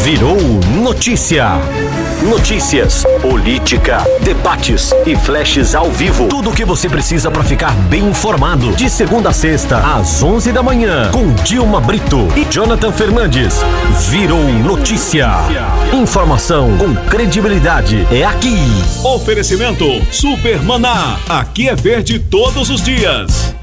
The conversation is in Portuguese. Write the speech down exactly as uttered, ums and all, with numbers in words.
Virou notícia. Notícias, política, debates e flashes ao vivo. Tudo o que você precisa para ficar bem informado. De segunda a sexta, às onze da manhã, com Dilma Brito e Jonathan Fernandes. Virou notícia. Informação com credibilidade é aqui. Oferecimento Super Maná. Aqui é verde todos os dias.